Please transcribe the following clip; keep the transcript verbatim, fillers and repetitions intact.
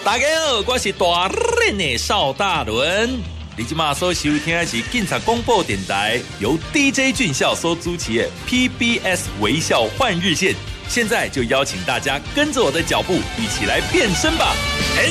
大家好，我是大人的邵大伦。你今马所收听的是警察广播电台，由 D J 俊孝所主持的 P B S 微笑换日线。现在就邀请大家跟着我的脚步，一起来变身吧！And